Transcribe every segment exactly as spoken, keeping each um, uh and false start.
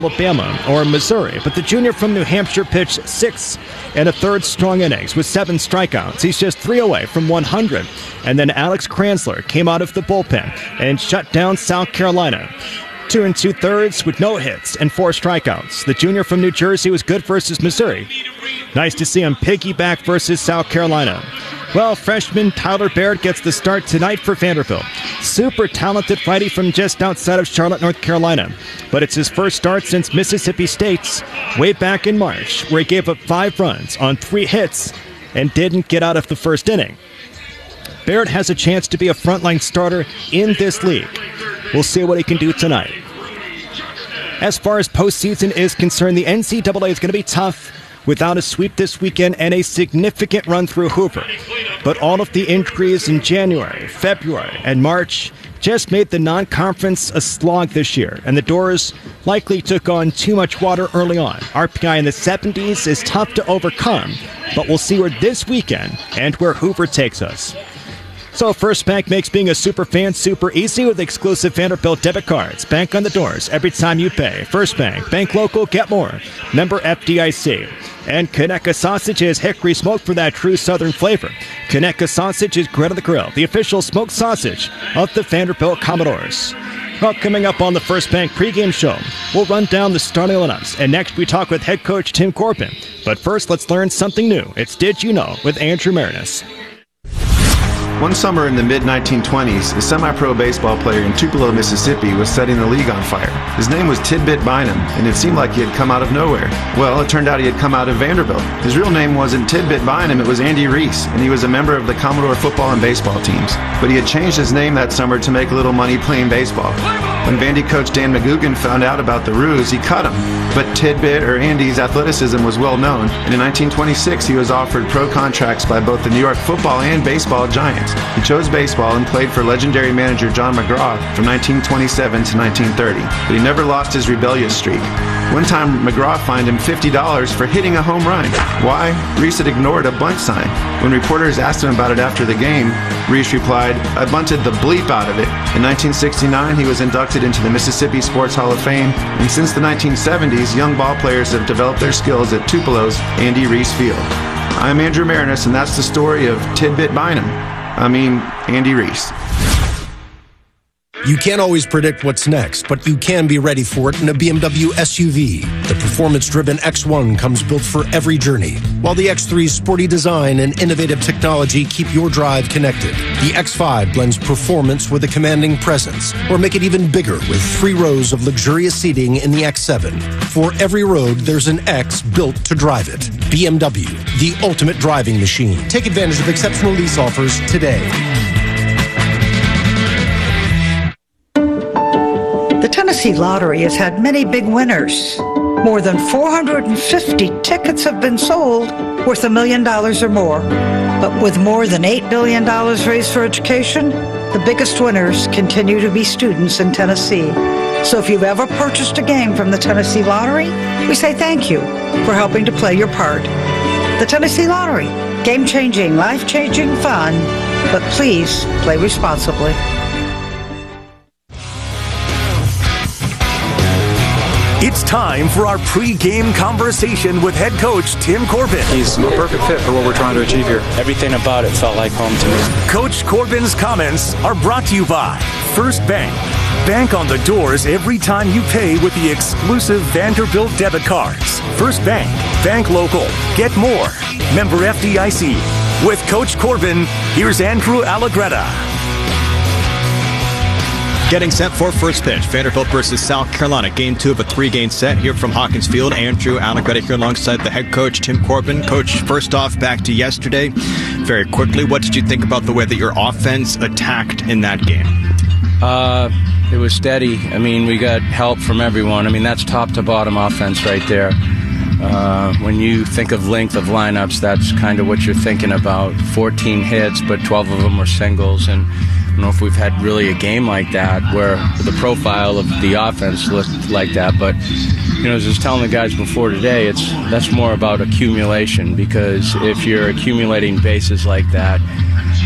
Alabama or Missouri, but the junior from New Hampshire pitched six and a third strong innings with seven strikeouts. He's just three away from one hundred. And then Alex Kranzler came out of the bullpen and shut down South Carolina. Two and two thirds with no hits and four strikeouts. The junior from New Jersey was good versus Missouri. Nice to see him piggyback versus South Carolina. Well, freshman Tyler Baird gets the start tonight for Vanderbilt. Super talented righty from just outside of Charlotte, North Carolina. But it's his first start since Mississippi State's way back in March, where he gave up five runs on three hits and didn't get out of the first inning. Baird has a chance to be a frontline starter in this league. We'll see what he can do tonight. As far as postseason is concerned, the N C double A is going to be tough without a sweep this weekend and a significant run through Hoover. But all of the injuries in January, February, and March just made the non-conference a slog this year, and the Doors likely took on too much water early on. R P I in the seventies is tough to overcome, but we'll see where this weekend and where Hoover takes us. So First Bank makes being a super fan super easy with exclusive Vanderbilt debit cards. Bank on the doors every time you pay. First Bank. Bank local, get more. Member F D I C. And Conecuh Sausage is hickory smoked for that true southern flavor. Conecuh Sausage is Grit on the Grill, the official smoked sausage of the Vanderbilt Commodores. Well, coming up on the First Bank pregame show, we'll run down the starting lineups, and next we talk with head coach Tim Corbin. But first, let's learn something new. It's Did You Know with Andrew Marinus. One summer in the mid nineteen twenties, a semi-pro baseball player in Tupelo, Mississippi was setting the league on fire. His name was Tidbit Bynum, and it seemed like he had come out of nowhere. Well, it turned out he had come out of Vanderbilt. His real name wasn't Tidbit Bynum, it was Andy Reese, and he was a member of the Commodore football and baseball teams. But he had changed his name that summer to make a little money playing baseball. When Vandy coach Dan McGugan found out about the ruse, he cut him. But Tidbit, or Andy's athleticism was well known, and in nineteen twenty-six he was offered pro contracts by both the New York football and baseball giants. He chose baseball and played for legendary manager John McGraw from nineteen twenty-seven to nineteen thirty, but he never lost his rebellious streak. One time, McGraw fined him fifty dollars for hitting a home run. Why? Reese had ignored a bunt sign. When reporters asked him about it after the game, Reese replied, "I bunted the bleep out of it." In nineteen sixty-nine, he was inducted into the Mississippi Sports Hall of Fame, and since the nineteen seventies, young ball players have developed their skills at Tupelo's Andy Reese Field. I'm Andrew Marinus, and that's the story of Tidbit Bynum. I mean, Andy Reese. You can't always predict what's next, but you can be ready for it in a B M W S U V. The performance-driven X one comes built for every journey, while the X three's sporty design and innovative technology keep your drive connected. The X five blends performance with a commanding presence, or make it even bigger with three rows of luxurious seating in the X seven. For every road, there's an X built to drive it. B M W, the ultimate driving machine. Take advantage of exceptional lease offers today. The Tennessee Lottery has had many big winners. More than four hundred fifty tickets have been sold worth a million dollars or more. But with more than eight billion dollars raised for education, the biggest winners continue to be students in Tennessee. So if you've ever purchased a game from the Tennessee Lottery, we say thank you for helping to play your part. The Tennessee Lottery, game-changing, life-changing fun, but please play responsibly. It's time for our pre-game conversation with head coach Tim Corbin. He's a perfect fit for what we're trying to achieve here. Everything about it felt like home to me. Coach Corbin's comments are brought to you by First Bank. Bank on the doors every time you pay with the exclusive Vanderbilt debit cards. First Bank. Bank local. Get more. Member F D I C. With Coach Corbin, here's Andrew Allegretta. Getting set for first pitch. Vanderbilt versus South Carolina. Game two of a three-game set here from Hawkins Field. Andrew Allegretta here alongside the head coach, Tim Corbin. Coach, first off, back to yesterday. Very quickly, what did you think about the way that your offense attacked in that game? Uh, it was steady. I mean, we got help from everyone. I mean, that's top to bottom offense right there. Uh, when you think of length of lineups, that's kind of what you're thinking about. fourteen hits, but twelve of them were singles, and I don't know if we've had really a game like that where the profile of the offense looked like that. But, you know, as I was telling the guys before today, it's that's more about accumulation, because if you're accumulating bases like that,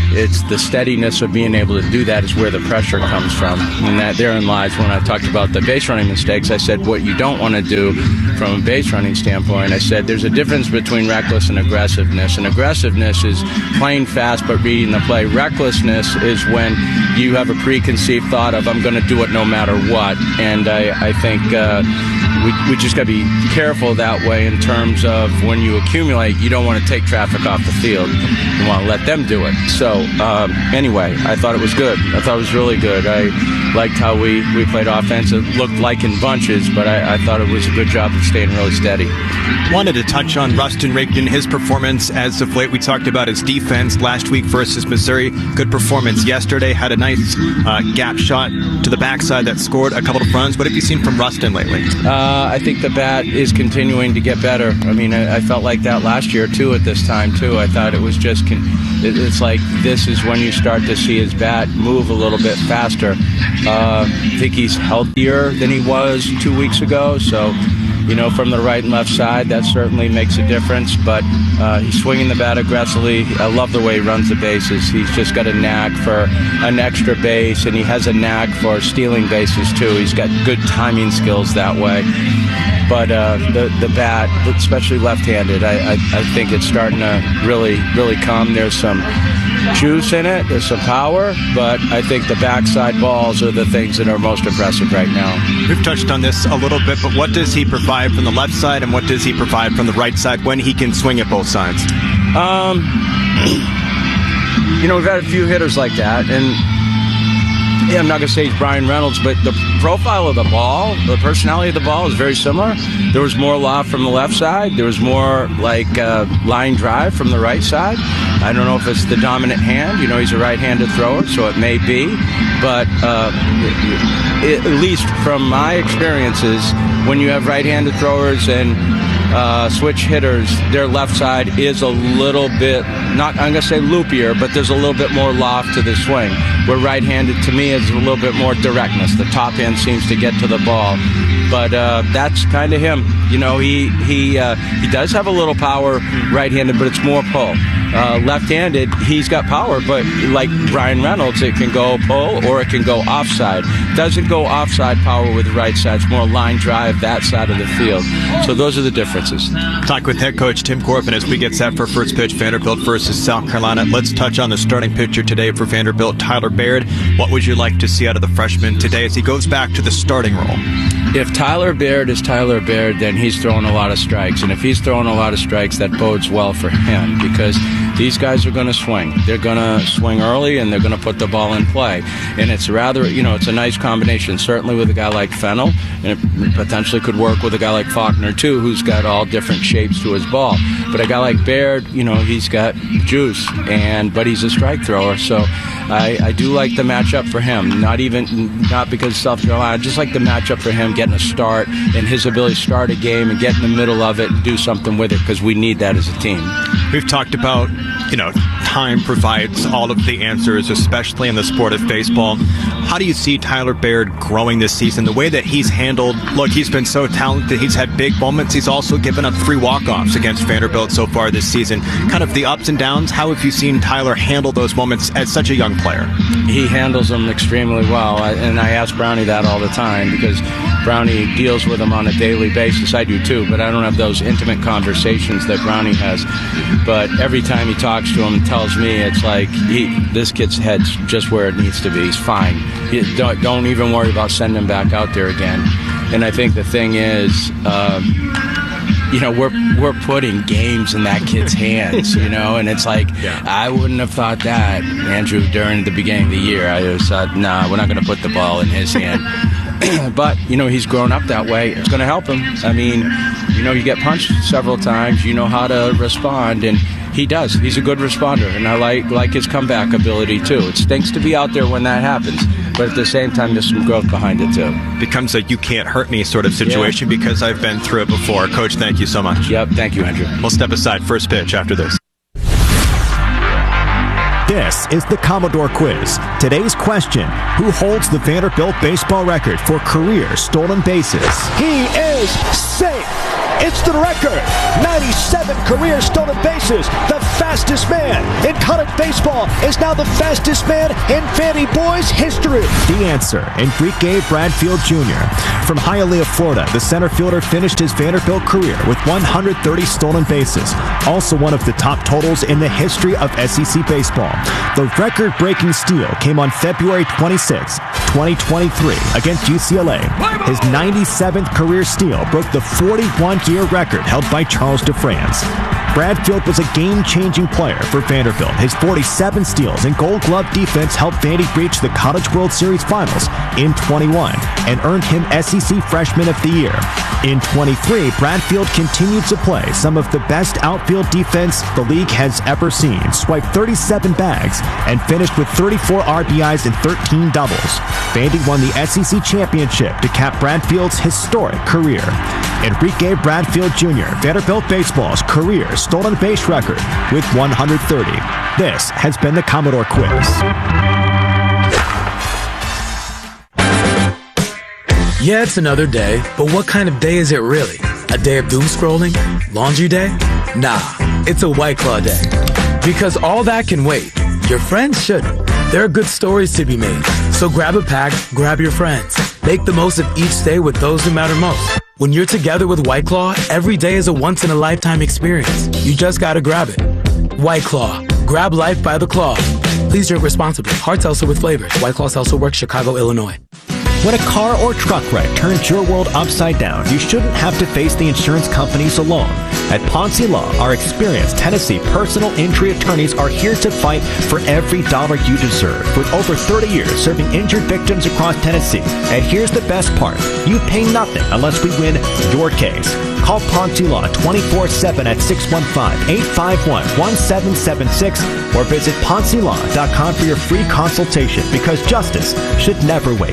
it's the steadiness of being able to do that is where the pressure comes from. And that therein lies when I talked about the base running mistakes. I said what you don't want to do from a base running standpoint. I said there's a difference between reckless and aggressiveness. And aggressiveness is playing fast but reading the play. Recklessness is when you have a preconceived thought of I'm going to do it no matter what. And I, I think uh, we, we just got to be careful that way in terms of when you accumulate, you don't want to take traffic off the field. You want to let them do it. So um, anyway, I thought it was good. I thought it was really good. I liked how we, we played offense. It looked like in bunches, but I, I thought it was a good job of staying really steady. Wanted to touch on Rustin Rigdon, his performance as of late. We talked about his defense last week versus Missouri. Good performance yesterday. Had a nice uh, gap shot to the backside that scored a couple of runs. What have you seen from Rustin lately? Uh, I think the bat is continuing to get better. I mean, I, I felt like that last year, too, at this time, too. I thought it was just, con- it's like this is when you start to see his bat move a little bit faster. Uh, I think he's healthier than he was two weeks ago, so, you know, from the right and left side, that certainly makes a difference, but uh, he's swinging the bat aggressively. I love the way he runs the bases. He's just got a knack for an extra base, and he has a knack for stealing bases, too. He's got good timing skills that way. But uh, the the bat, especially left-handed, I, I, I think it's starting to really, really come. There's some juice in it. There's some power. But I think the backside balls are the things that are most impressive right now. We've touched on this a little bit, but what does he provide from the left side and what does he provide from the right side when he can swing at both sides? Um, you know, we've had a few hitters like that, and yeah, I'm not going to say he's Brian Reynolds, but the profile of the ball, the personality of the ball is very similar. There was more loft from the left side. There was more like uh, line drive from the right side. I don't know if it's the dominant hand. You know, he's a right-handed thrower, so it may be. But uh, it, at least from my experiences, when you have right-handed throwers and Uh, switch hitters, their left side is a little bit, not I'm going to say loopier, but there's a little bit more loft to the swing. Where right-handed, to me, is a little bit more directness. The top end seems to get to the ball. But uh, that's kind of him. You know, he he uh, he does have a little power right-handed, but it's more pull. Uh, left-handed, he's got power, but like Brian Reynolds, it can go pull or it can go offside. Doesn't go offside power with the right side. It's more line drive, that side of the field. So those are the differences. Talk with head coach Tim Corbin as we get set for first pitch, Vanderbilt versus South Carolina. Let's touch on the starting pitcher today for Vanderbilt, Tyler Baird. What would you like to see out of the freshman today as he goes back to the starting role? If Tyler Baird is Tyler Baird, then he's throwing a lot of strikes. And if he's throwing a lot of strikes, that bodes well for him because these guys are going to swing. They're going to swing early, and they're going to put the ball in play. And it's rather, you know, it's a nice combination, certainly with a guy like Fennell, and it potentially could work with a guy like Faulkner, too, who's got all different shapes to his ball. But a guy like Baird, you know, he's got juice, and but he's a strike thrower. So I, I do like the matchup for him, not even, not because South Carolina, just like the matchup for him getting a start and his ability to start a game and get in the middle of it and do something with it because we need that as a team. We've talked about, you know, time provides all of the answers, especially in the sport of baseball. How do you see Tyler Baird growing this season? The way that he's handled, look, he's been so talented. He's had big moments. He's also given up three walk-offs against Vanderbilt so far this season. Kind of the ups and downs. How have you seen Tyler handle those moments as such a young player? He handles them extremely well, and I ask Brownie that all the time because Brownie deals with them on a daily basis. I do too, but I don't have those intimate conversations that Brownie has. But every time he talks to him and tells me, it's like he, this kid's head's just where it needs to be. He's fine. He, don't, don't even worry about sending him back out there again. And I think the thing is, um, you know, we're we're putting games in that kid's hands, you know, and it's like, yeah. I wouldn't have thought that, Andrew, during the beginning of the year. I just thought, nah, we're not going to put the ball in his hand. But, you know, he's grown up that way. It's going to help him. I mean, you know, you get punched several times. You know how to respond, and he does. He's a good responder, and I like like his comeback ability, too. It stinks to be out there when that happens, but at the same time, there's some growth behind it, too. Becomes a you can't hurt me sort of situation yeah. because I've been through it before. Coach, thank you so much. Yep, thank you, Andrew. We'll step aside. First pitch after this. This is the Commodore Quiz. Today's question, who holds the Vanderbilt baseball record for career stolen bases? He is safe. It's the record. ninety-seven career stolen bases. The fastest man in college baseball is now the fastest man in Vandy boys history. The answer, Enrique Bradfield Junior From Hialeah, Florida, the center fielder finished his Vanderbilt career with one hundred thirty stolen bases, also one of the top totals in the history of S E C baseball. The record-breaking steal came on February twenty-sixth, twenty twenty-three against U C L A. His ninety-seventh career steal broke the forty-one-year record held by Charles DeFrance. Bradfield was a game-changing player for Vanderbilt. His forty-seven steals and Gold Glove defense helped Vandy reach the College World Series Finals in twenty-one and earned him S E C Freshman of the Year. In twenty-three, Bradfield continued to play some of the best outfield defense the league has ever seen, swiped thirty-seven bags, and finished with thirty-four R B Is and thirteen doubles. Vandy won the S E C Championship to cap Bradfield's historic career. Enrique Bradfield Junior, Vanderbilt baseball's career stolen base record with one hundred thirty. This has been the Commodore Quiz. Yeah, it's another day, but what kind of day is it really? A day of doom scrolling? Laundry day? Nah, it's a White Claw day. Because all that can wait. Your friends shouldn't. There are good stories to be made. So grab a pack, grab your friends. Make the most of each day with those who matter most. When you're together with White Claw, every day is a once-in-a-lifetime experience. You just gotta grab it. White Claw. Grab life by the claw. Please drink responsibly. Hard seltzer with flavors. White Claw Seltzer Works, Chicago, Illinois. When a car or truck wreck turns your world upside down, you shouldn't have to face the insurance companies alone. At Ponce Law, our experienced Tennessee personal injury attorneys are here to fight for every dollar you deserve. With over thirty years serving injured victims across Tennessee. And here's the best part. You pay nothing unless we win your case. Call Ponce Law twenty-four seven at six one five, eight five one, one seven seven six or visit ponce law dot com for your free consultation, because justice should never wait.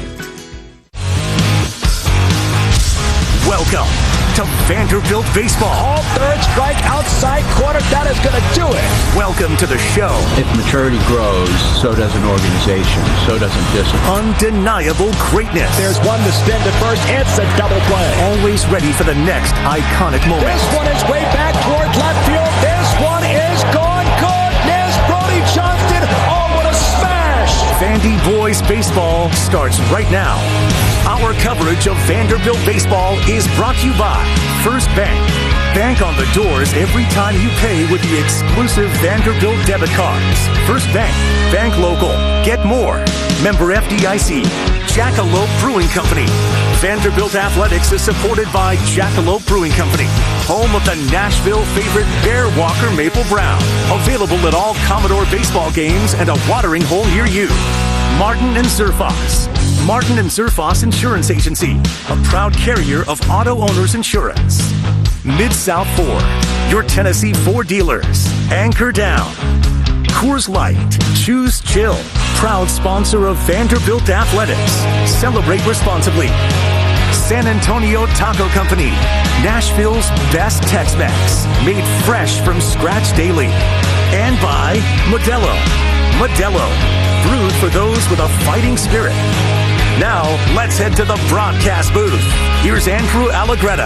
Welcome to Vanderbilt Baseball. All third strike outside corner. That is going to do it. Welcome to the show. If maturity grows, so does an organization. So does a discipline. Undeniable greatness. There's one to spin to first. It's a double play. Always ready for the next iconic moment. This one is way back toward left field. This one is gone. Goodness, Brody Johnston. Oh, what a smash. Vandy Boys Baseball starts right now. Our coverage of Vanderbilt baseball is brought to you by First Bank. Bank on the doors every time you pay with the exclusive Vanderbilt debit cards. First Bank. Bank local. Get more. Member F D I C. Jackalope Brewing Company. Vanderbilt Athletics is supported by Jackalope Brewing Company, home of the Nashville favorite Bear Walker Maple Brown. Available at all Commodore baseball games and a watering hole near you. Martin and Zerfos. Martin and Zerfos Insurance Agency, a proud carrier of auto owners insurance. Mid-South Ford, your Tennessee Ford dealers. Anchor Down. Coors Light, choose chill. Proud sponsor of Vanderbilt Athletics. Celebrate responsibly. San Antonio Taco Company, Nashville's best Tex-Mex, made fresh from scratch daily. And by Modelo. Modelo, brewed for those with a fighting spirit. Now, let's head to the broadcast booth. Here's Andrew Allegretta.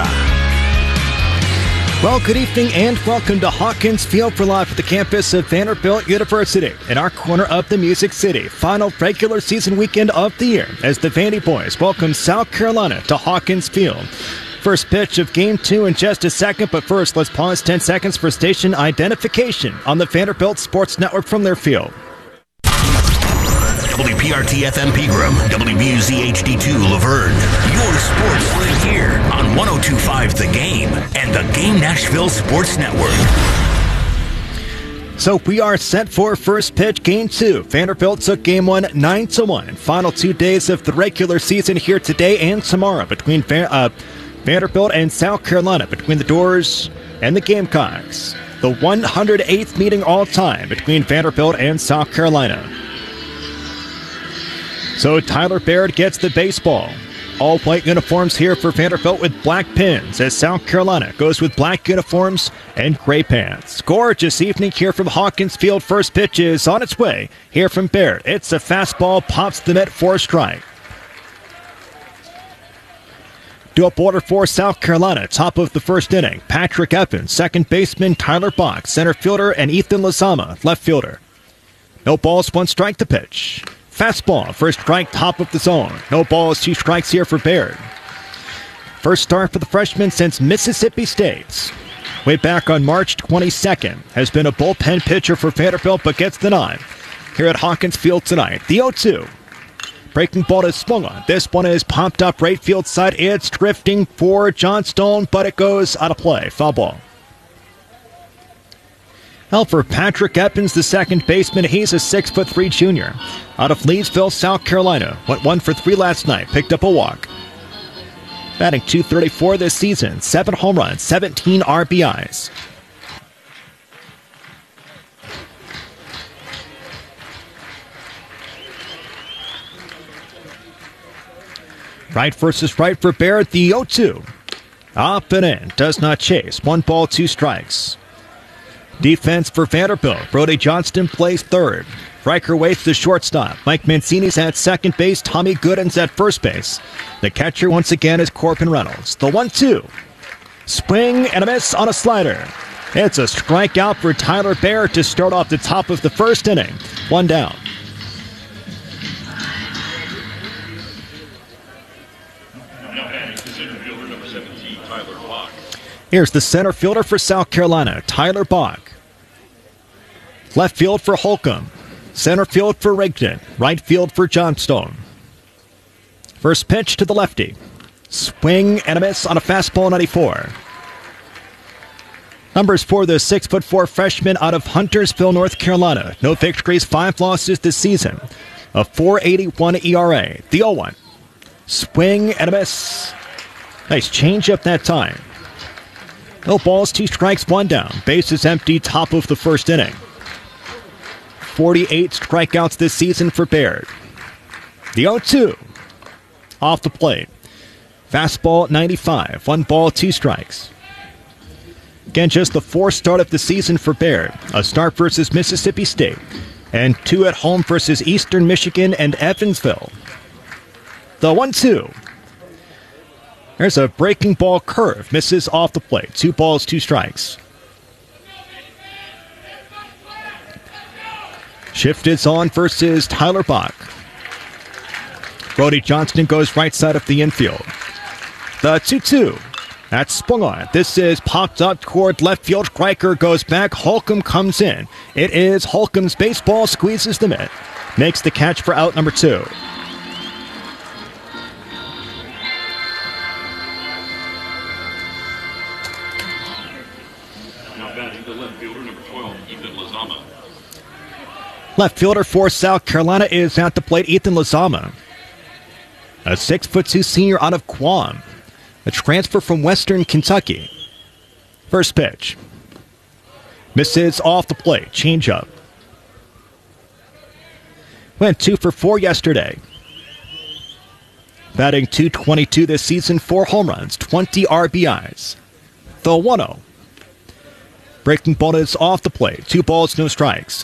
Well, good evening and welcome to Hawkins Field for Live at the campus of Vanderbilt University in our corner of the Music City. Final regular season weekend of the year as the Vandy Boys welcome South Carolina to Hawkins Field. First pitch of game two in just a second, but first let's pause ten seconds for station identification on the Vanderbilt Sports Network from their field. W P R T F M Pegram, W B U Z H D two Laverne. Your sports right here on one oh two point five The Game and the Game Nashville Sports Network. So we are set for first pitch, game two. Vanderbilt took game one nine to one. Final two days of the regular season here today and tomorrow between uh, Vanderbilt and South Carolina, between the Doors and the Gamecocks. The one hundred eighth meeting all time between Vanderbilt and South Carolina. So Tyler Baird gets the baseball. All white uniforms here for Vanderbilt with black pins, as South Carolina goes with black uniforms and gray pants. Gorgeous evening here from Hawkins Field. First pitch is on its way here from Baird. It's a fastball, pops the net for a strike. to a border for South Carolina. Top of the first inning, Patrick Evans, second baseman Tyler Bach, center fielder, and Ethan Lozama, left fielder. No balls, one strike to pitch. Fastball, first strike, top of the zone. No balls, two strikes here for Baird. First start for the freshman since Mississippi State. Way back on March twenty-second. Has been a bullpen pitcher for Vanderbilt, but gets the nod here at Hawkins Field tonight. The oh two. Breaking ball is swung on. This one is popped up right field side. It's drifting for Johnstone, but it goes out of play. Foul ball. Well, for Patrick Evans, the second baseman, he's a six foot three junior. Out of Leesville, South Carolina. Went one for three last night. Picked up a walk. Batting two thirty-four this season. Seven home runs, seventeen R B Is. Right versus right for Baird. The oh two. Up and in. Does not chase. One ball, two strikes. Defense for Vanderbilt. Brody Johnston plays third. Riker waits the shortstop. Mike Mancini's at second base. Tommy Gooden's at first base. The catcher once again is Corbin Reynolds. The one two. Swing and a miss on a slider. It's a strikeout for Tyler Baird to start off the top of the first inning. One down. Here's the center fielder for South Carolina, Tyler Bach. Left field for Holcomb. Center field for Rigdon. Right field for Johnstone. First pitch to the lefty. Swing and a miss on a fastball, ninety-four. Numbers for the six foot four freshman out of Huntersville, North Carolina. No victories, five losses this season. A four eighty-one E R A. The oh one. Swing and a miss. Nice changeup that time. No balls, two strikes, one down. Bases empty, top of the first inning. forty-eight strikeouts this season for Baird. The oh two. Off the plate. Fastball, ninety-five. One ball, two strikes. Again, just the fourth start of the season for Baird. A start versus Mississippi State. And two at home versus Eastern Michigan and Evansville. The one two. There's a breaking ball curve. Misses off the plate. Two balls, two strikes. Shift is on versus Tyler Bach. Brody Johnston goes right side of the infield. The two two. That's swung on. This is popped up toward left field. Riker goes back. Holcomb comes in. It is Holcomb's baseball. Squeezes the mitt. Makes the catch for out number two. Left fielder for South Carolina is at the plate, Ethan Lozama. A six foot two senior out of Guam. A transfer from Western Kentucky. First pitch. Misses off the plate. Changeup. Went two for four yesterday. Batting two twenty-two this season, four home runs, twenty R B Is. The one oh. Breaking ball is off the plate. Two balls, no strikes.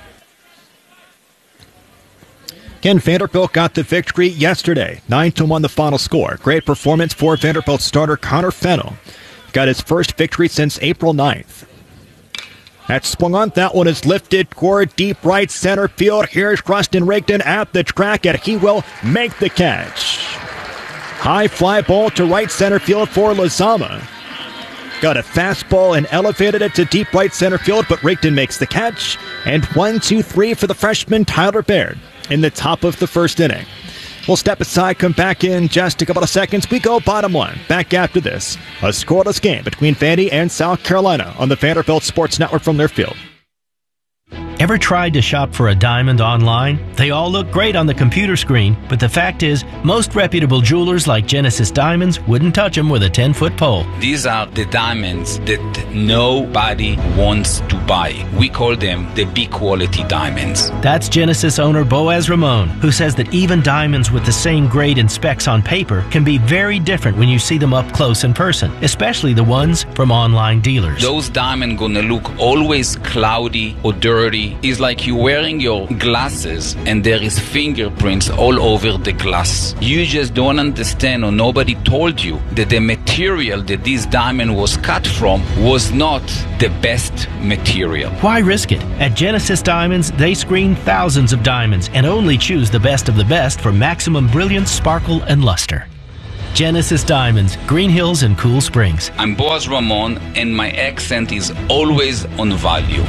Again, Vanderbilt got the victory yesterday. nine to one the final score. Great performance for Vanderbilt starter Connor Fennell. Got his first victory since April ninth. That's swung on. That one is lifted toward deep right center field. Here's Rustin Rigdon at the track, and he will make the catch. High fly ball to right center field for Lozama. Got a fastball and elevated it to deep right center field, but Rigdon makes the catch. And one, two, three for the freshman Tyler Baird in the top of the first inning. We'll step aside, come back in just a couple of seconds. We go bottom one. Back after this. A scoreless game between Vandy and South Carolina on the Vanderbilt Sports Network from their field. Ever tried to shop for a diamond online? They all look great on the computer screen, but the fact is, most reputable jewelers like Genesis Diamonds wouldn't touch them with a ten-foot pole. These are the diamonds that nobody wants to buy. We call them the B-quality diamonds. That's Genesis owner Boaz Ramon, who says that even diamonds with the same grade and specs on paper can be very different when you see them up close in person, especially the ones from online dealers. Those diamonds gonna look always cloudy or dirty me is like you wearing your glasses and there is fingerprints all over the glass. You just don't understand, or nobody told you that the material that this diamond was cut from was not the best material. Why risk it? At Genesis Diamonds, they screen thousands of diamonds and only choose the best of the best for maximum brilliance, sparkle, and luster. Genesis Diamonds, Green Hills and Cool Springs. I'm Boaz Ramon, and my accent is always on value.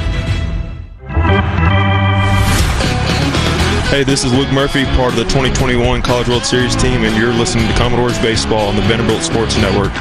Hey, this is Luke Murphy, part of the twenty twenty-one College World Series team, and you're listening to Commodores Baseball on the Vanderbilt Sports Network.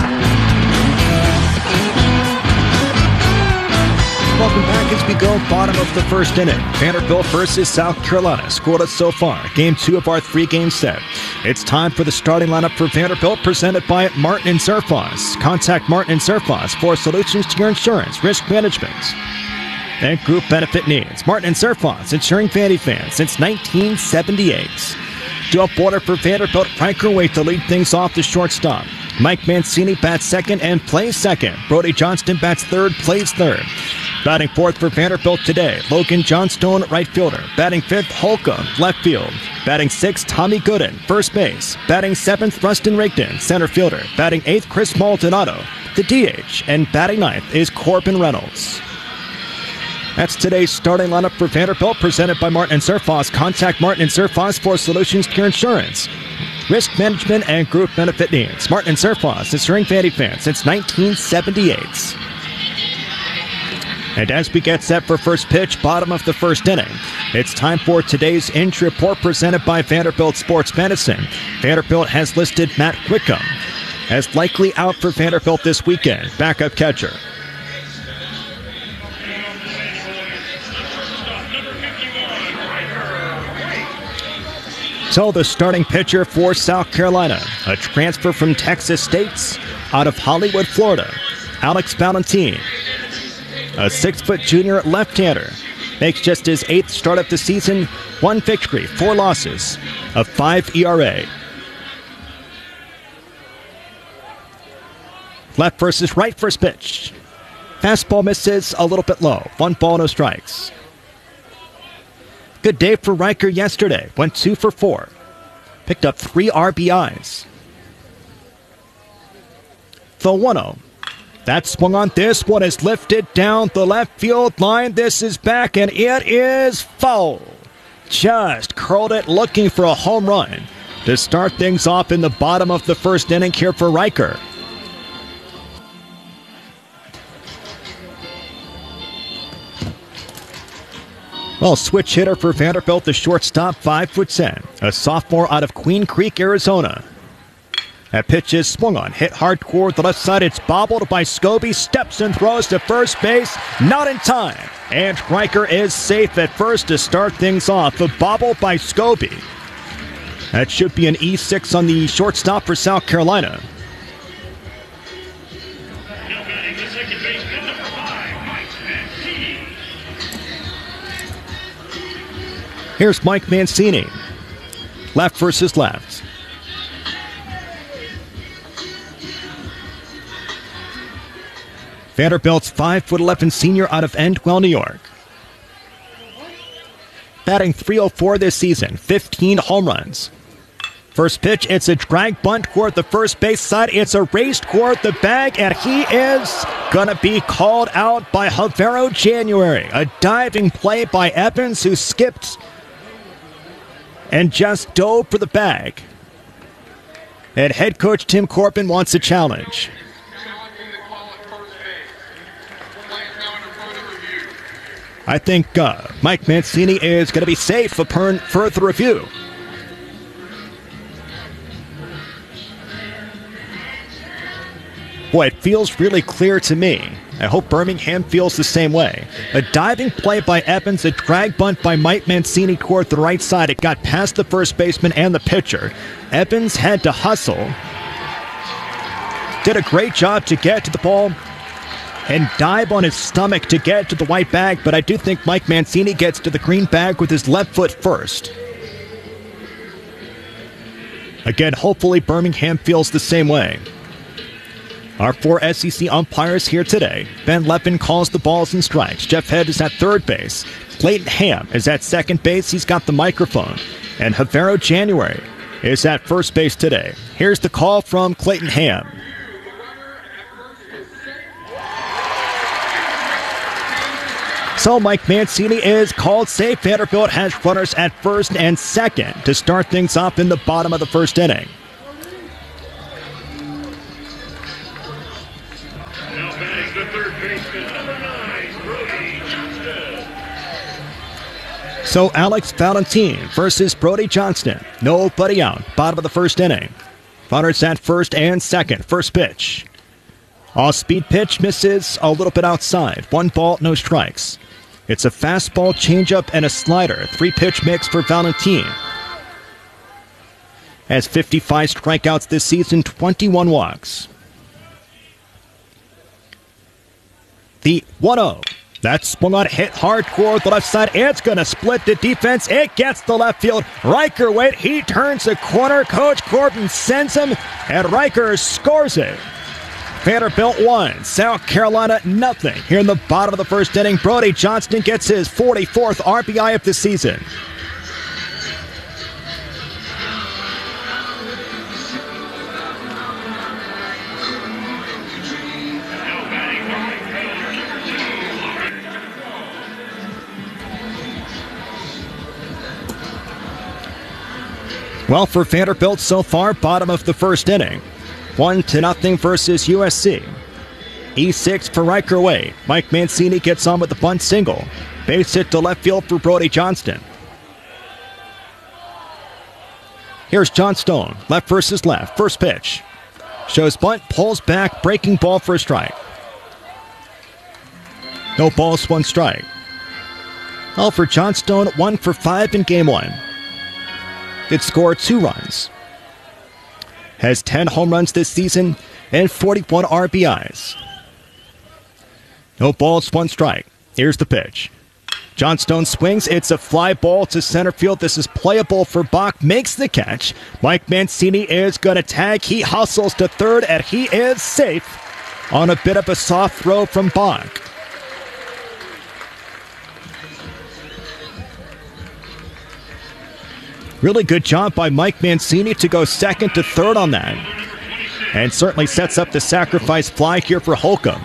Welcome back as we go bottom of the first inning. Vanderbilt versus South Carolina. Scoreless so far. Game two of our three-game set. It's time for the starting lineup for Vanderbilt, presented by Martin and Zerfos. Contact Martin and Zerfos for solutions to your insurance, risk management, and group benefit needs. Martin and Zerfos, insuring Vandy fans since nineteen seventy-eight. Dual border for Vanderbilt. Riker Waite to lead things off the shortstop. Mike Mancini bats second and plays second. Brody Johnston bats third, plays third. Batting fourth for Vanderbilt today, Logan Johnstone, right fielder. Batting fifth, Holcomb, left field. Batting sixth, Tommy Gooden, first base. Batting seventh, Rustin Rigdon, center fielder. Batting eighth, Chris Maldonado, the D H. And batting ninth is Corbin Reynolds. That's today's starting lineup for Vanderbilt, presented by Martin and Zerfos. Contact Martin and Zerfos for solutions to your insurance, risk management, and group benefit needs. Martin and Zerfos, insuring Vandy fans since nineteen seventy-eight. And as we get set for first pitch, bottom of the first inning, it's time for today's injury report presented by Vanderbilt Sports Medicine. Vanderbilt has listed Matt Wickham as likely out for Vanderbilt this weekend, backup catcher. So the starting pitcher for South Carolina, a transfer from Texas State out of Hollywood, Florida, Alex Valentin. A six-foot junior left-hander, makes just his eighth start of the season, one victory, four losses, a five E R A. Left versus right first pitch. Fastball misses a little bit low, one ball, no strikes. Good day for Riker yesterday, went two for four. Picked up three R B Is. The one oh. That swung on. This one is lifted down the left field line. This is back, and it is foul. Just curled it, looking for a home run to start things off in the bottom of the first inning here for Riker. Well, switch hitter for Vanderbilt, the shortstop, five foot ten, a sophomore out of Queen Creek, Arizona. That pitch is swung on, hit hard toward the left side. It's bobbled by Scobie, steps and throws to first base, not in time. And Riker is safe at first to start things off. A bobble by Scobie. That should be an E six on the shortstop for South Carolina. Here's Mike Mancini. Left versus left. Vanderbilt's five foot eleven senior out of Endwell, New York. Batting three oh four this season, fifteen home runs. First pitch, it's a drag bunt toward the first base side. It's a race toward the bag, and he is going to be called out by Javero January. A diving play by Evans, who skipped and just dove for the bag. And head coach Tim Corbin wants a challenge. I think uh, Mike Mancini is going to be safe upon further review. Boy, it feels really clear to me. I hope Birmingham feels the same way. A diving play by Evans, a drag bunt by Mike Mancini toward the right side. It got past the first baseman and the pitcher. Evans had to hustle. Did a great job to get to the ball and dive on his stomach to get to the white bag, but I do think Mike Mancini gets to the green bag with his left foot first. Again, hopefully Birmingham feels the same way. Our four S E C umpires here today. Ben Leppin calls the balls and strikes. Jeff Head is at third base. Clayton Ham is at second base. He's got the microphone. And Javero January is at first base today. Here's the call from Clayton Ham. So Mike Mancini is called safe. Vanderbilt has runners at first and second to start things off in the bottom of the first inning. So Alex Valentin versus Brody Johnston. Nobody out. Bottom of the first inning. Runners at first and second. First pitch. Off-speed pitch misses a little bit outside. One ball, no strikes. It's a fastball, changeup, and a slider. Three-pitch mix for Valentin. Has fifty-five strikeouts this season, twenty-one walks. The one oh. That's swung on, hit hard toward the left side. It's going to split the defense. It gets the left field. Riker wait. He turns the corner. Coach Corbin sends him, and Riker scores it. Vanderbilt one, South Carolina nothing. Here in the bottom of the first inning, Brody Johnston gets his forty-fourth R B I of the season. Well, for Vanderbilt so far, bottom of the first inning. One to nothing versus U S C. E six for Riker Wade. Mike Mancini gets on with the bunt single. Base hit to left field for Brody Johnston. Here's John Stone. Left versus left. First pitch. Shows bunt, pulls back, breaking ball for a strike. No balls, one strike. Well, for John Stone, one for five in game one. Did score two runs. Has ten home runs this season and forty-one R B Is. No balls, one strike. Here's the pitch. John Stone swings. It's a fly ball to center field. This is playable for Bach. Makes the catch. Mike Mancini is going to tag. He hustles to third, and he is safe on a bit of a soft throw from Bach. Really good job by Mike Mancini to go second to third on that. And certainly sets up the sacrifice fly here for Holcomb.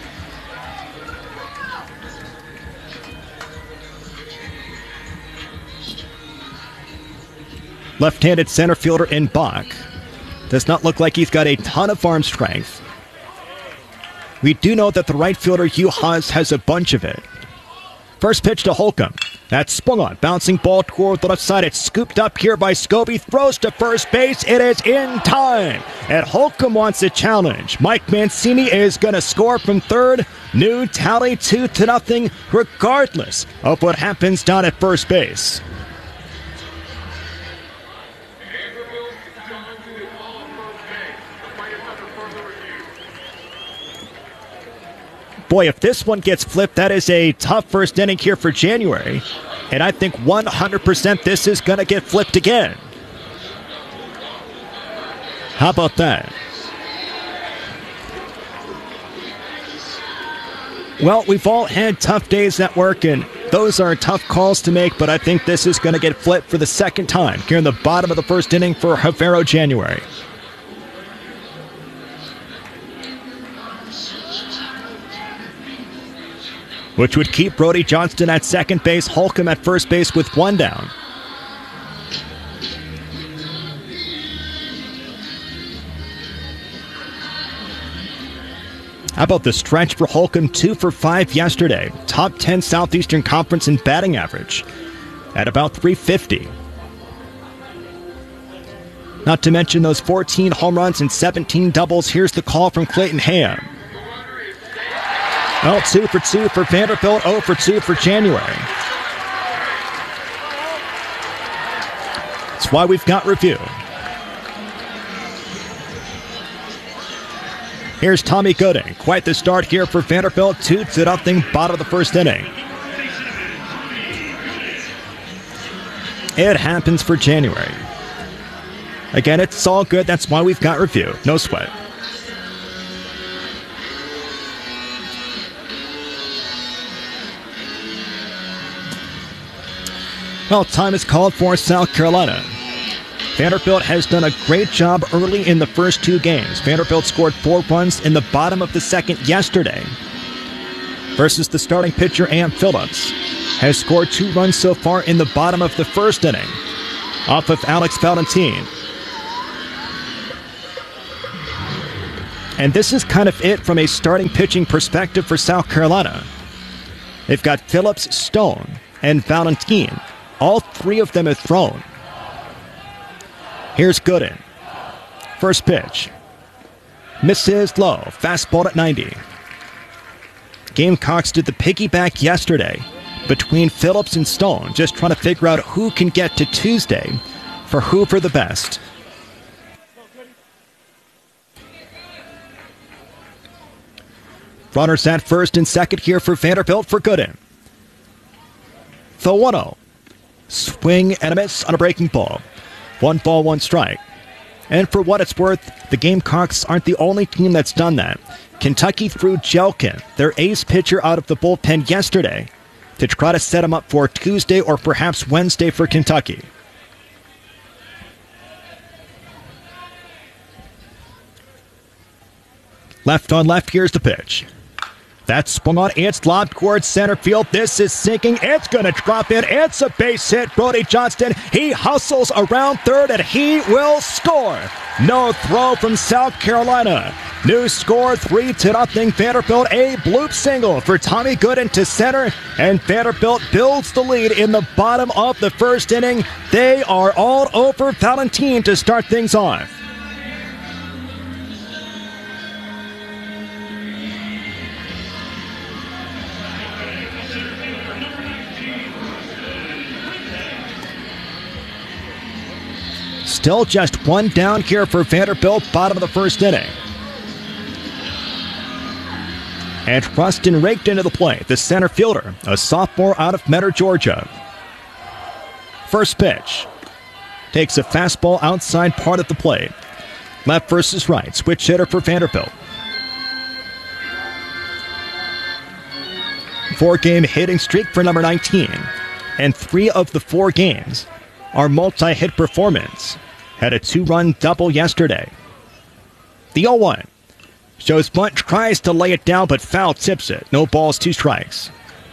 Left-handed center fielder in Bach. Does not look like he's got a ton of arm strength. We do know that the right fielder, Hugh Haas, has a bunch of it. First pitch to Holcomb. That's swung on. Bouncing ball toward the left side. It's scooped up here by Scobie. Throws to first base. It is in time. And Holcomb wants a challenge. Mike Mancini is going to score from third. New tally two to nothing, regardless of what happens down at first base. Boy, if this one gets flipped, that is a tough first inning here for January. And I think one hundred percent this is going to get flipped again. How about that? Well, we've all had tough days at work, and those are tough calls to make, but I think this is going to get flipped for the second time here in the bottom of the first inning for Javero January. Which would keep Brody Johnston at second base, Holcomb at first base with one down. How about the stretch for Holcomb? Two for five yesterday. Top ten Southeastern Conference in batting average at about three fifty. Not to mention those fourteen home runs and seventeen doubles. Here's the call from Clayton Ham. Well, two for two for Vanderbilt, oh for two for January. That's why we've got review. Here's Tommy Gooding. Quite the start here for Vanderbilt. Two to nothing, bottom of the first inning. It happens for January. Again, it's all good. That's why we've got review. No sweat. Well, time is called for South Carolina. Vanderbilt has done a great job early in the first two games. Vanderbilt scored four runs in the bottom of the second yesterday versus the starting pitcher, Am Phillips, has scored two runs so far in the bottom of the first inning off of Alex Valentin. And this is kind of it from a starting pitching perspective for South Carolina. They've got Phillips, Stone, and Valentin. All three of them have thrown. Here's Gooden. First pitch. Misses low. Fastball at ninety. Gamecocks did the piggyback yesterday between Phillips and Stone, just trying to figure out who can get to Tuesday for who for the best. Runners at first and second here for Vanderbilt for Gooden. The one oh. Swing and a miss on a breaking ball. One ball, one strike. And for what it's worth, the Gamecocks aren't the only team that's done that. Kentucky threw Jelkin, their ace pitcher, out of the bullpen yesterday to try to set him up for Tuesday or perhaps Wednesday for Kentucky. Left on left, here's the pitch. That's swung on. It's lobbed towards center field. This is sinking. It's going to drop in. It's a base hit. Brody Johnston, he hustles around third, and he will score. No throw from South Carolina. New score, three to nothing. Vanderbilt, a bloop single for Tommy Gooden to center, and Vanderbilt builds the lead in the bottom of the first inning. They are all over Valentin to start things off. Still just one down here for Vanderbilt, bottom of the first inning. And Rustin raked into the plate, the center fielder, a sophomore out of Metter, Georgia. First pitch. Takes a fastball outside part of the plate. Left versus right, switch hitter for Vanderbilt. Four-game hitting streak for number nineteen. And three of the four games are multi-hit performance. Had a two-run double yesterday. The oh one. Shows bunt, tries to lay it down, but foul tips it. No balls, two strikes.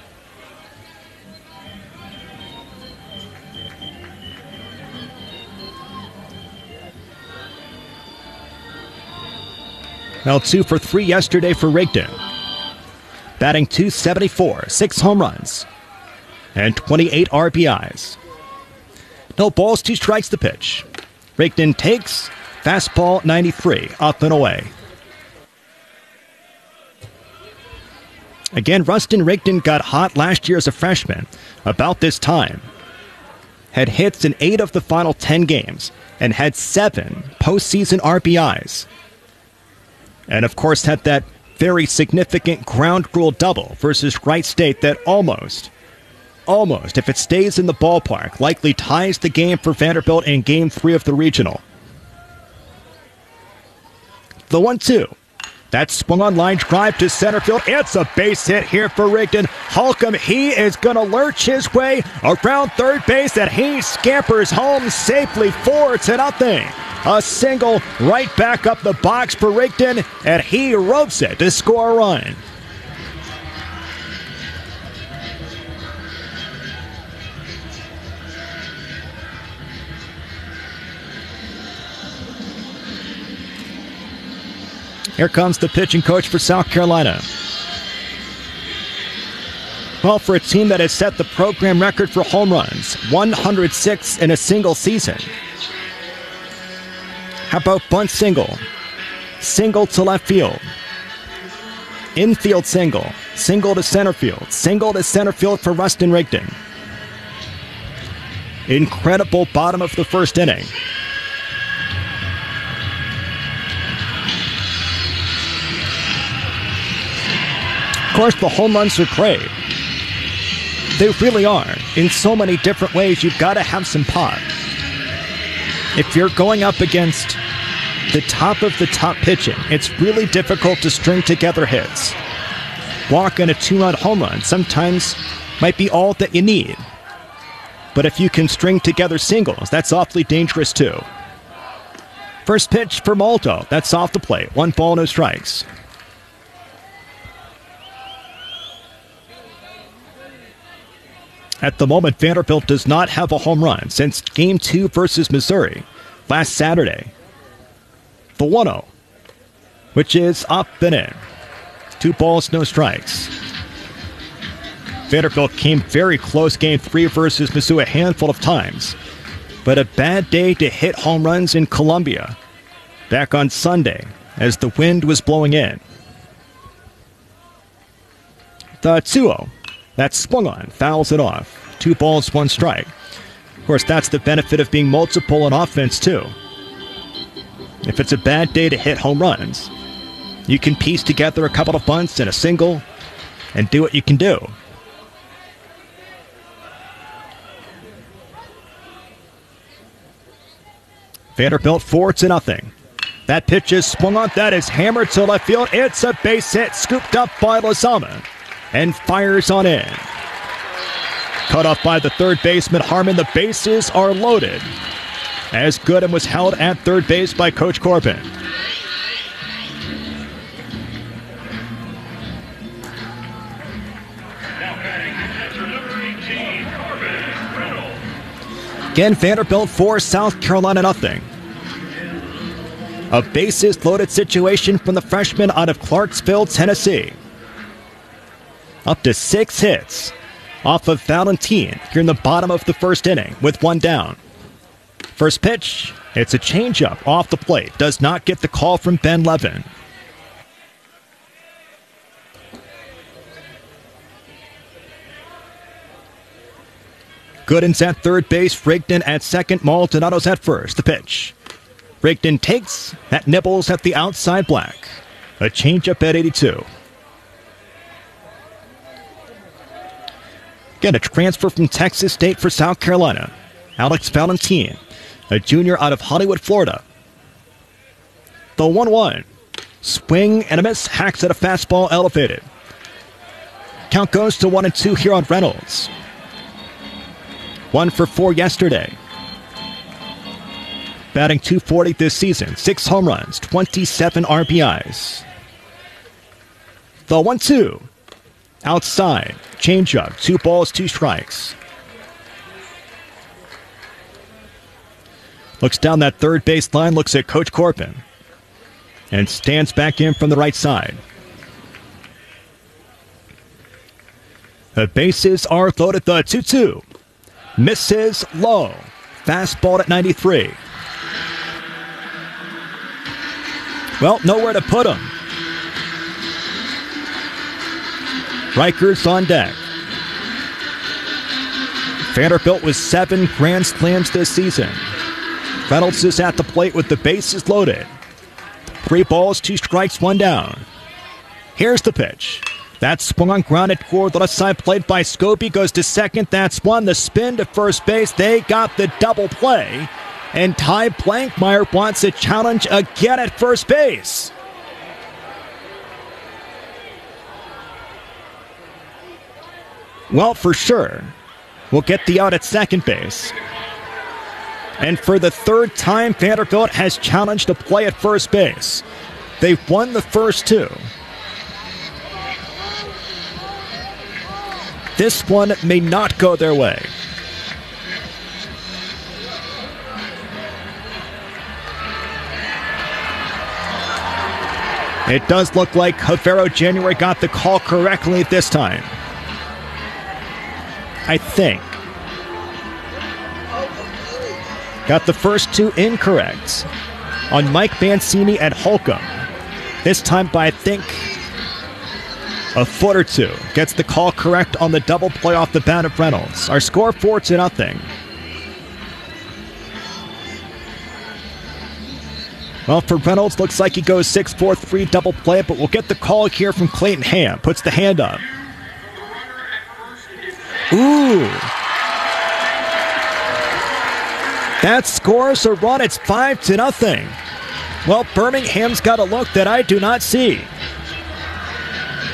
Well, two for three yesterday for Rigdon. Batting two seventy-four, six home runs, and twenty-eight R B Is. No balls, two strikes the pitch. Rigdon takes, fastball ninety-three, up and away. Again, Rustin Rigdon got hot last year as a freshman, about this time. Had hits in eight of the final ten games, and had seven postseason R B Is. And of course had that very significant ground rule double versus Wright State that almost, almost, if it stays in the ballpark, likely ties the game for Vanderbilt in game three of the regional. The one two. That swung on line drive to center field. It's a base hit here for Rigdon. Holcomb, he is going to lurch his way around third base, and he scampers home safely, four to nothing. A single right back up the box for Rigdon, and he ropes it to score a run. Here comes the pitching coach for South Carolina. Well, for a team that has set the program record for home runs, one hundred six in a single season. How about bunt single? Single to left field. Infield single. Single to center field. Single to center field for Rustin Rigdon. Incredible bottom of the first inning. Of course, the home runs are great. They really are. In so many different ways, you've got to have some pop. If you're going up against the top of the top pitching, it's really difficult to string together hits. Walk and a two-run home run sometimes might be all that you need. But if you can string together singles, that's awfully dangerous too. First pitch for Malto. That's off the plate. One ball, no strikes. At the moment, Vanderbilt does not have a home run since Game two versus Missouri last Saturday. The one oh, which is up and in. Two balls, no strikes. Vanderbilt came very close Game three versus Mizzou a handful of times. But a bad day to hit home runs in Columbia back on Sunday as the wind was blowing in. The two oh, that swung on, fouls it off. Two balls, one strike. Of course, that's the benefit of being multiple in offense, too. If it's a bad day to hit home runs, you can piece together a couple of bunts and a single and do what you can do. Vanderbilt four to nothing. That pitch is swung on. That is hammered to left field. It's a base hit, scooped up by Lozama, and fires on in. Cut off by the third baseman Harmon. The bases are loaded as Gooden was held at third base by Coach Corbin. Again, Vanderbilt four, South Carolina nothing. A bases loaded situation from the freshman out of Clarksville, Tennessee. Up to six hits off of Valentin here in the bottom of the first inning with one down. First pitch, it's a changeup off the plate. Does not get the call from Ben Levin. Gooden's at third base, Rigdon at second, Maldonado's at first. The pitch. Rigdon takes, that nibbles at the outside black. A changeup at eighty-two. Again, a transfer from Texas State for South Carolina. Alex Valentin, a junior out of Hollywood, Florida. The one one. Swing and a miss, hacks at a fastball elevated. Count goes to one and two here on Reynolds. One for four yesterday. Batting two forty this season. Six home runs, twenty-seven R B Is. The one two. Outside. Changeup. Two balls, two strikes. Looks down that third base line. Looks at Coach Corbin. And stands back in from the right side. The bases are loaded. The two two. Misses low. Fastball at ninety-three. Well, nowhere to put him. Reicher's on deck. Vanderbilt with seven grand slams this season. Reynolds is at the plate with the bases loaded. Three balls, two strikes, one down. Here's the pitch. That swung on grounded toward the left side plate by Scobie. Goes to second. That's one. The spin to first base. They got the double play. And Ty Blankmeyer wants a challenge again at first base. Well, for sure, we'll get the out at second base. And for the third time, Vanderbilt has challenged a play at first base. They've won the first two. This one may not go their way. It does look like Javero January got the call correctly this time. I think. Got the first two incorrect on Mike Mancini and Holcomb. This time by, I think, a foot or two. Gets the call correct on the double play off the bat of Reynolds. Our score four to nothing. Well, for Reynolds, looks like he goes six four three double play, but we'll get the call here from Clayton Ham. Puts the hand up. Ooh. That scores a run. It's five to nothing. Well, Birmingham's got a look that I do not see.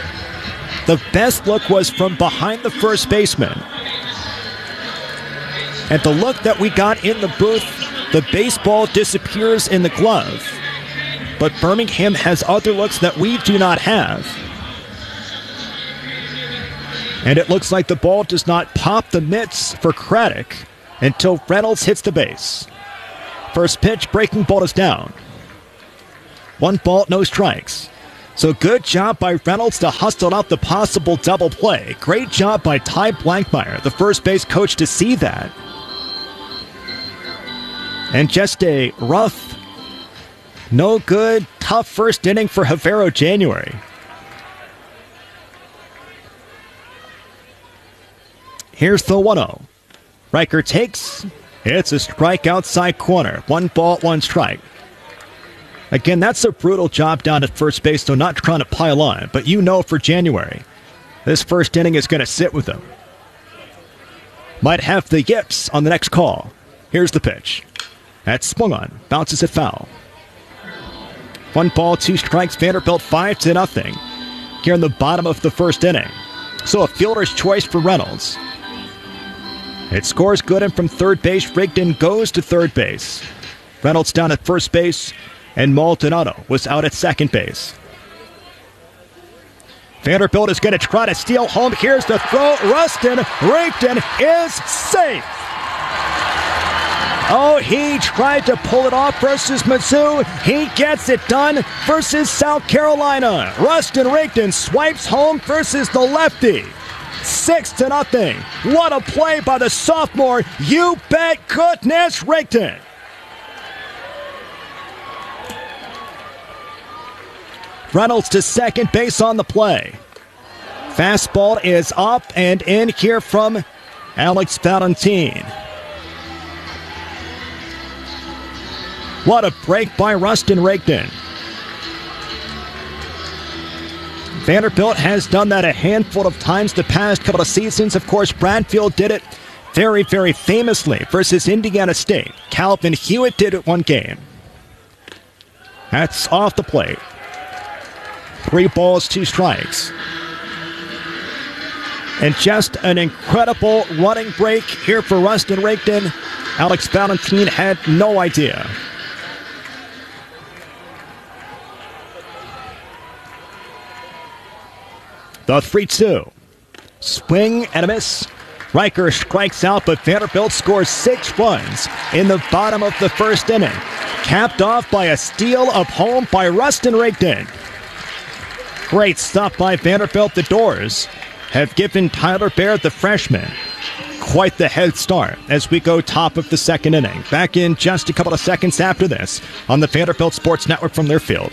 The best look was from behind the first baseman. And the look that we got in the booth, the baseball disappears in the glove. But Birmingham has other looks that we do not have. And it looks like the ball does not pop the mitts for Craddock until Reynolds hits the base. First pitch, breaking ball is down. One ball, no strikes. So good job by Reynolds to hustle out the possible double play. Great job by Ty Blankmeyer, the first base coach, to see that. And just a rough, no good, tough first inning for Havero January. Here's the one oh. Riker takes. It's a strike outside corner. One ball, one strike. Again, that's a brutal job down at first base, so not trying to pile on. But you know for January, this first inning is going to sit with him. Might have the yips on the next call. Here's the pitch. That's swung on. Bounces it foul. One ball, two strikes. Vanderbilt five to nothing. Here in the bottom of the first inning. So a fielder's choice for Reynolds. It scores good, and from third base, Rigdon goes to third base. Reynolds down at first base, and Maldonado was out at second base. Vanderbilt is going to try to steal home. Here's the throw. Rustin Rigdon is safe. Oh, he tried to pull it off versus Mizzou. He gets it done versus South Carolina. Rustin Rigdon swipes home versus the lefty. Six to nothing. What a play by the sophomore. You bet goodness Rigdon. Reynolds to second base on the play. Fastball is up and in here from Alex Valentin. What a break by Rustin Rigdon. Vanderbilt has done that a handful of times the past couple of seasons. Of course, Bradfield did it very, very famously versus Indiana State. Calvin Hewitt did it one game. That's off the plate. Three balls, two strikes. And just an incredible running break here for Rustin Rigdon. Alex Valentin had no idea. The three two. Swing and a miss. Riker strikes out, but Vanderbilt scores six runs in the bottom of the first inning. Capped off by a steal of home by Rustin Rigdon. Great stuff by Vanderbilt. The Doors have given Tyler Baird, the freshman, quite the head start as we go top of the second inning. Back in just a couple of seconds after this on the Vanderbilt Sports Network from their field.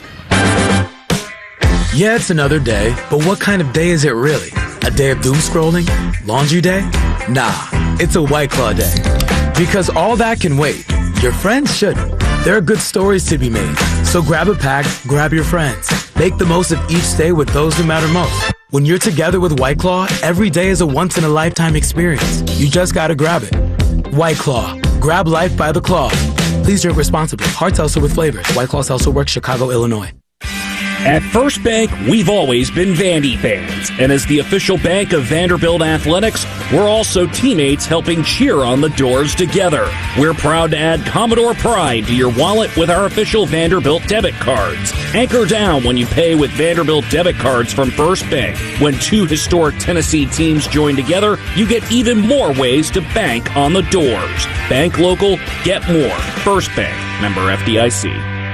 Yeah, it's another day, but what kind of day is it really? A day of doom scrolling? Laundry day? Nah, it's a White Claw day. Because all that can wait. Your friends shouldn't. There are good stories to be made. So grab a pack, grab your friends. Make the most of each day with those who matter most. When you're together with White Claw, every day is a once-in-a-lifetime experience. You just gotta grab it. White Claw. Grab life by the claw. Please drink responsibly. Hard seltzer with flavors. White Claw Seltzer Works, Chicago, Illinois. At First Bank, we've always been Vandy fans, and as the official bank of Vanderbilt Athletics, we're also teammates helping cheer on the Doors together. We're proud to add Commodore Pride to your wallet with our official Vanderbilt debit cards. Anchor down when you pay with Vanderbilt debit cards from First Bank. When two historic Tennessee teams join together, you get even more ways to bank on the Doors. Bank local, get more. First Bank, member F D I C.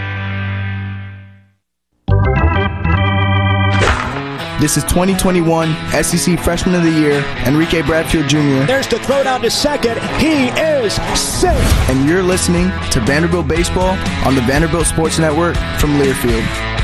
This is twenty twenty-one S E C Freshman of the Year, Enrique Bradfield Junior There's the throw down to second. He is safe. And you're listening to Vanderbilt Baseball on the Vanderbilt Sports Network from Learfield.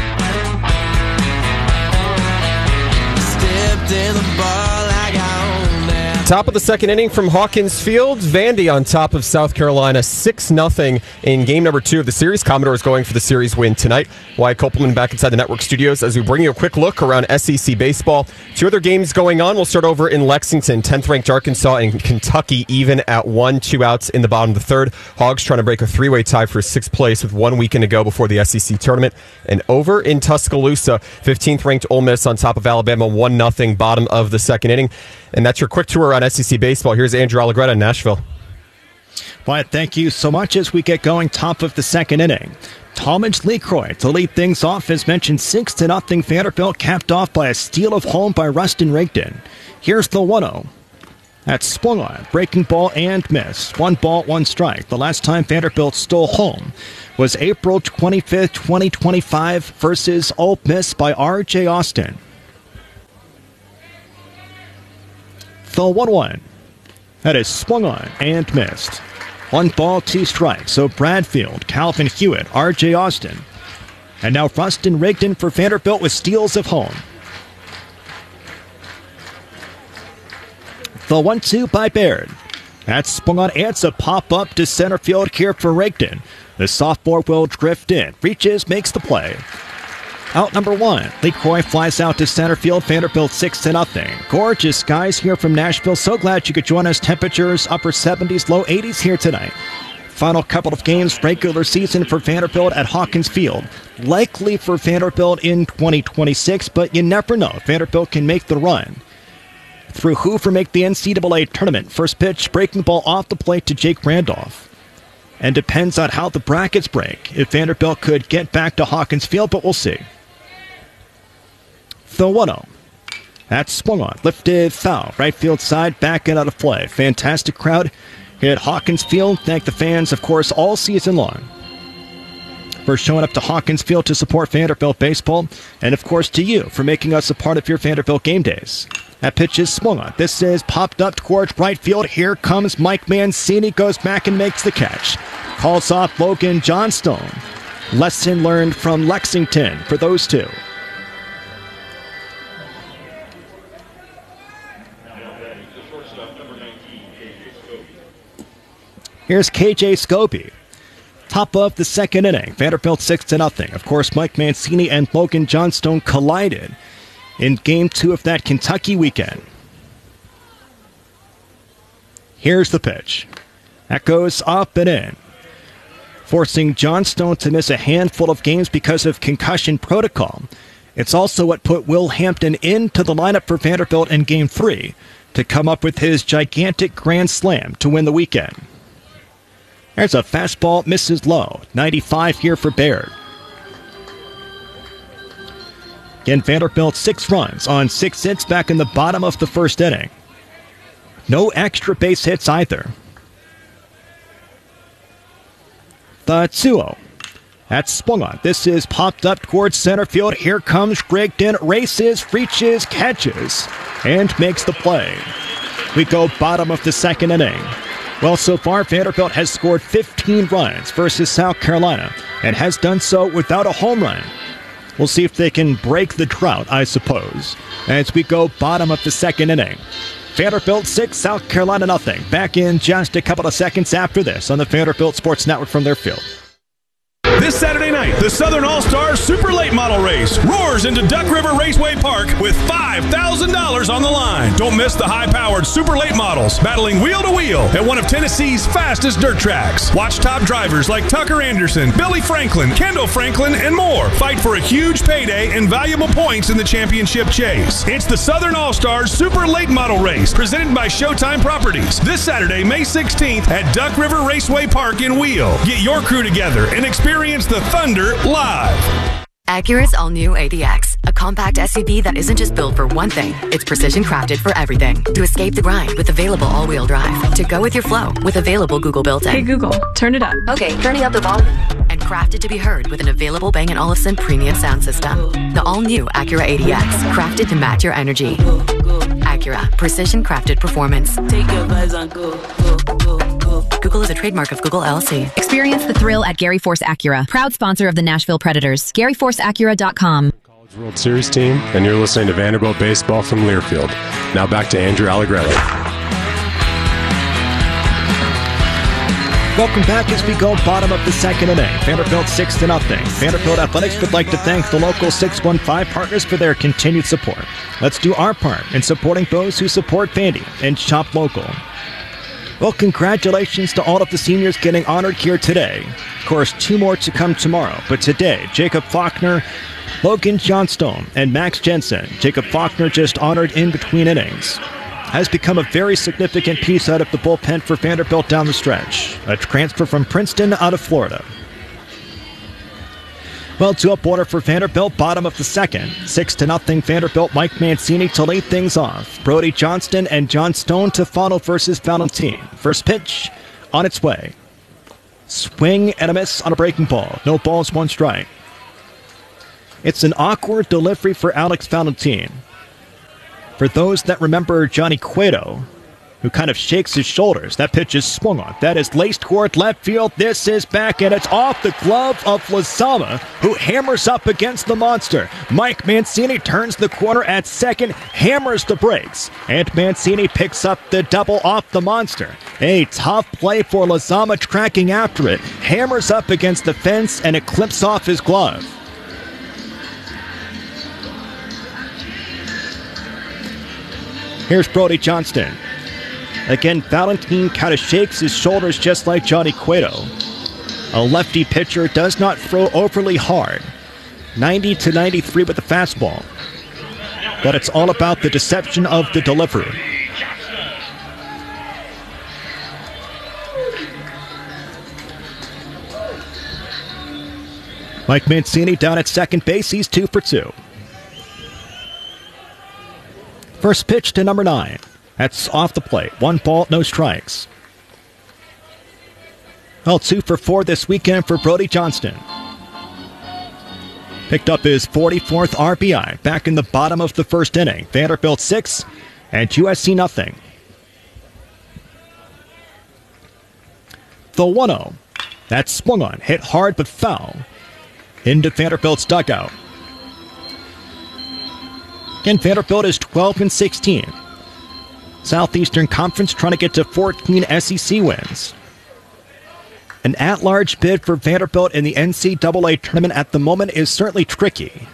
Stepped in the ball like Top of the second inning from Hawkins Field. Vandy on top of South Carolina, six nothing in game number two of the series. Commodores going for the series win tonight. Wyatt Kopelman back inside the network studios as we bring you a quick look around S E C baseball. Two other games going on. We'll start over in Lexington. tenth-ranked Arkansas and Kentucky even at one, two outs in the bottom of the third. Hogs trying to break a three-way tie for sixth place with one weekend to go before the S E C tournament. And over in Tuscaloosa, fifteenth-ranked Ole Miss on top of Alabama, one nothing, bottom of the second inning. And that's your quick tour on S E C baseball. Here's Andrew Allegretta in Nashville. Wyatt, thank you so much as we get going top of the second inning. Talmadge LeCroy to lead things off, as mentioned, six to nothing Vanderbilt, capped off by a steal of home by Rustin Rigdon. Here's the one oh. That's swung on, breaking ball and missed. One ball, one strike. The last time Vanderbilt stole home was April twenty-fifth, twenty twenty-five versus Ole Miss by R J Austin. The one one. That is swung on and missed. One ball, two strikes. So Bradfield, Calvin Hewitt, R J Austin. And now Rustin Rigdon for Vanderbilt with steals of home. The one two by Baird. That's swung on, and it's a pop-up to center field here for Rigdon. The sophomore will drift in, reaches, makes the play. Out number one, LeCroy flies out to center field. Vanderbilt six to nothing. Gorgeous skies here from Nashville. So glad you could join us. Temperatures upper seventies, low eighties here tonight. Final couple of games, regular season for Vanderbilt at Hawkins Field. Likely for Vanderbilt in twenty twenty-six, but you never know. Vanderbilt can make the run. Through Hoover make the N C double A tournament. First pitch, breaking ball off the plate to Jake Randolph. And depends on how the brackets break if Vanderbilt could get back to Hawkins Field, but we'll see. The one oh. That's swung on. Lifted foul. Right field side, back and out of play. Fantastic crowd here at Hawkins Field. Thank the fans, of course, all season long for showing up to Hawkins Field to support Vanderbilt baseball. And, of course, to you for making us a part of your Vanderbilt game days. That pitch is swung on. This is popped up towards right field. Here comes Mike Mancini. Goes back and makes the catch. Calls off Logan Johnstone. Lesson learned from Lexington for those two. Here's K J Scobie. Top of the second inning. Vanderbilt six to nothing. Of course, Mike Mancini and Logan Johnstone collided in game two of that Kentucky weekend. Here's the pitch. That goes up and in, forcing Johnstone to miss a handful of games because of concussion protocol. It's also what put Will Hampton into the lineup for Vanderbilt in game three to come up with his gigantic grand slam to win the weekend. There's a fastball, misses low. ninety-five here for Baird. Again, Vanderbilt six runs on six hits back in the bottom of the first inning. No extra base hits either. The two oh. That's swung on. This is popped up towards center field. Here comes Rigdon. Races, reaches, catches, and makes the play. We go bottom of the second inning. Well, so far, Vanderbilt has scored fifteen runs versus South Carolina and has done so without a home run. We'll see if they can break the drought, I suppose, as we go bottom of the second inning. Vanderbilt six, South Carolina nothing. Back in just a couple of seconds after this on the Vanderbilt Sports Network from their field. This Saturday night, the Southern All-Stars Super Late Model Race roars into Duck River Raceway Park with five thousand dollars on the line. Don't miss the high-powered Super Late Models battling wheel to wheel at one of Tennessee's fastest dirt tracks. Watch top drivers like Tucker Anderson, Billy Franklin, Kendall Franklin, and more fight for a huge payday and valuable points in the championship chase. It's the Southern All-Stars Super Late Model Race presented by Showtime Properties this Saturday, May sixteenth at Duck River Raceway Park in Wheel. Get your crew together and experience the Thunder live. Acura's all-new A D X, a compact S U V that isn't just built for one thing, it's precision crafted for everything. To escape the grind with available all-wheel drive. To go with your flow with available Google built-in. Hey Google, turn it up. Okay, turning up the volume. And crafted to be heard with an available Bang and Olufsen premium sound system. The all-new Acura A D X, crafted to match your energy. Acura, precision crafted performance. Take your vibes on go, go, go, go. Google is a trademark of Google L L C. Experience the thrill at Gary Force Acura, proud sponsor of the Nashville Predators. Gary Force Acura dot com. College World Series team, and you're listening to Vanderbilt Baseball from Learfield. Now back to Andrew Allegrelli. Welcome back as we go bottom of the second inning. Vanderbilt six to nothing. Vanderbilt Athletics would like to thank the local six one five partners for their continued support. Let's do our part in supporting those who support Vandy and shop local. Well, congratulations to all of the seniors getting honored here today. Of course, two more to come tomorrow, but today, Jacob Faulkner, Logan Johnstone, and Max Jensen. Jacob Faulkner just honored in between innings. has become a very significant piece out of the bullpen for Vanderbilt down the stretch. A transfer from Princeton out of Florida. Well, two up order for Vanderbilt, bottom of the second. Six to nothing Vanderbilt. Mike Mancini to lead things off. Brody Johnston and John Stone to follow versus Valentine. First pitch on its way. Swing and a miss on a breaking ball. No balls, one strike. It's an awkward delivery for Alex Valentine. For those that remember Johnny Cueto, who kind of shakes his shoulders, that pitch is swung on. That is laced toward left field. This is back, and it's off the glove of Lozama, who hammers up against the monster. Mike Mancini turns the corner at second, hammers the brakes, and Mancini picks up the double off the monster. A tough play for Lozama, tracking after it. Hammers up against the fence, and it clips off his glove. Here's Brody Johnston. Again, Valentine kind of shakes his shoulders just like Johnny Cueto. A lefty pitcher does not throw overly hard. ninety to ninety-three with the fastball. But it's all about the deception of the delivery. Mike Mancini down at second base. He's two for two. First pitch to number nine. That's off the plate. One ball, no strikes. Well, two for four this weekend for Brody Johnston. Picked up his forty-fourth R B I back in the bottom of the first inning. Vanderbilt six and U S C nothing. The one oh. That's swung on. Hit hard but foul. Into Vanderbilt's dugout. Again, Vanderbilt is twelve and sixteen. Southeastern Conference trying to get to fourteen S E C wins. An at-large bid for Vanderbilt in the N C double A tournament at the moment is certainly tricky.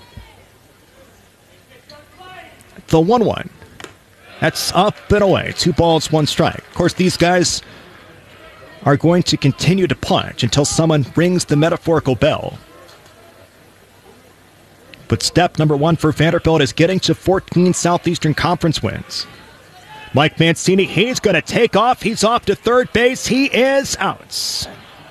The one one. That's up and away. Two balls, one strike. Of course, these guys are going to continue to punch until someone rings the metaphorical bell. But step number one for Vanderbilt is getting to fourteen Southeastern Conference wins. Mike Mancini, he's going to take off. He's off to third base. He is out.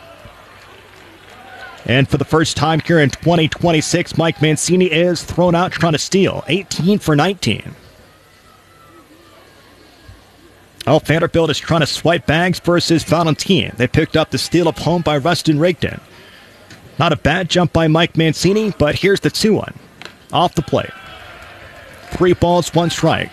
And for the first time here in twenty twenty-six, Mike Mancini is thrown out trying to steal. eighteen for nineteen. Oh, Vanderbilt is trying to swipe bags versus Valentine. They picked up the steal of home by Rustin Rigdon. Not a bad jump by Mike Mancini, but here's the two one. Off the plate. Three balls, one strike.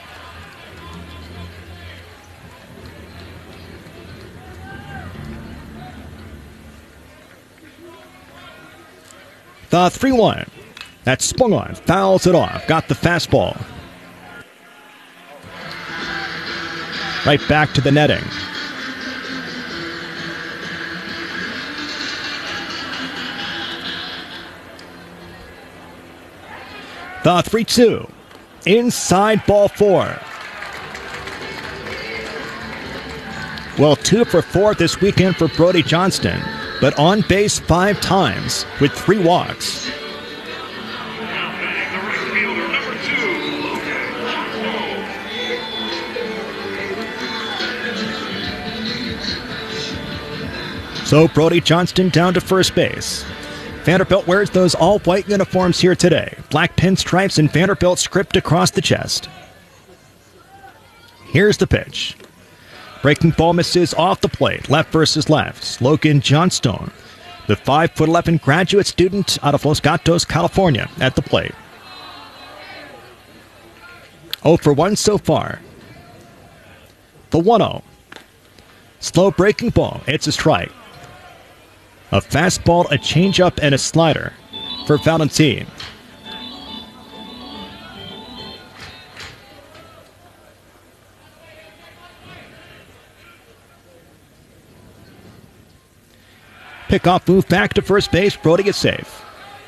The three one. That's swung on. Fouls it off. Got the fastball. Right back to the netting. The three two. Inside ball four. Well, two for four this weekend for Brody Johnston, but on base five times with three walks. So Brody Johnston down to first base. Vanderbilt wears those all-white uniforms here today. Black pinstripes and Vanderbilt script across the chest. Here's the pitch. Breaking ball misses off the plate. Left versus left. Logan Johnstone, the five foot eleven graduate student out of Los Gatos, California, at the plate. oh for one so far. The one oh. Slow breaking ball. It's a strike. A fastball, a changeup, and a slider for Valentine. Pickoff move back to first base. Brody is safe.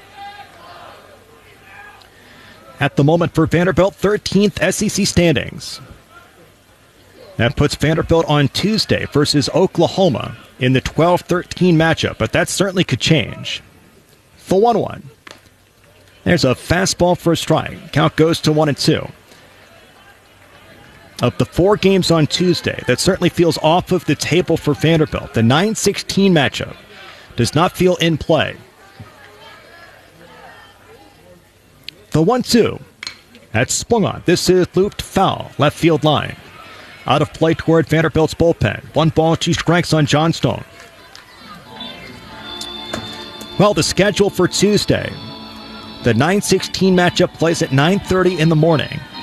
At the moment for Vanderbilt, thirteenth S E C standings. That puts Vanderbilt on Tuesday versus Oklahoma in the twelve thirteen matchup, but that certainly could change. The one one. There's a fastball for a strike. Count goes to one and two. of the four games on Tuesday, that certainly feels off of the table for Vanderbilt. The nine sixteen matchup does not feel in play. The one two. That's swung on. This is looped foul, left field line. Out of play toward Vanderbilt's bullpen. One ball, two strikes on Johnstone. Well, the schedule for Tuesday. The nine sixteen matchup plays at nine thirty in the morning.